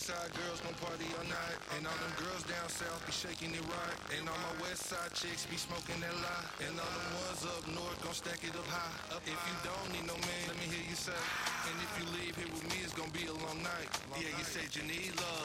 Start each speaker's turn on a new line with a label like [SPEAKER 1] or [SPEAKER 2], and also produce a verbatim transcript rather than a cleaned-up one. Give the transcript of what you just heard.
[SPEAKER 1] side girls gon' party all night. And all them girls down south be shaking it right. And all my west side chicks be smoking that lie. And all them ones up north gon' stack it up high. If you don't need no man, let me hear you say. And if you leave here with me, it's gon' be a long night. Yeah, you said you need love.